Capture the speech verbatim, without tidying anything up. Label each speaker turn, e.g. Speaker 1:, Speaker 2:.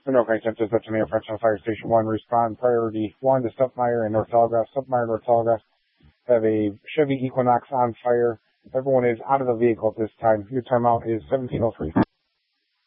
Speaker 1: Monroe County Census, that's Mayor French on Fire Station one. Respond priority one to Stumpmeyer and North Telegraph. Stumpmeyer and North Telegraph have a Chevy Equinox on fire. Everyone is out of the vehicle at this time. Your timeout is seventeen oh three.